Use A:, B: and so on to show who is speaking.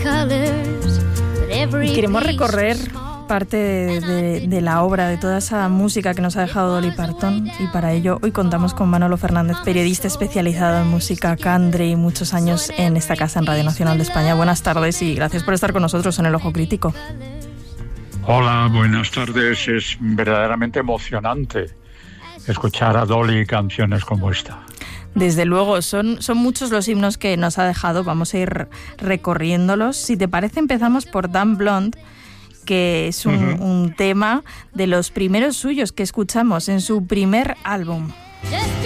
A: Y queremos recorrer parte de la obra, de toda esa música que nos ha dejado Dolly Parton, y para ello hoy contamos con Manolo Fernández, periodista especializado en música country y muchos años en esta casa en Radio Nacional de España. Buenas tardes y gracias por estar con nosotros en El Ojo Crítico.
B: Hola, buenas tardes. Es verdaderamente emocionante escuchar a Dolly canciones como esta.
A: Desde luego, son muchos los himnos que nos ha dejado, vamos a ir recorriéndolos. Si te parece, empezamos por Dumb Blonde, que es un tema de los primeros suyos que escuchamos en su primer álbum.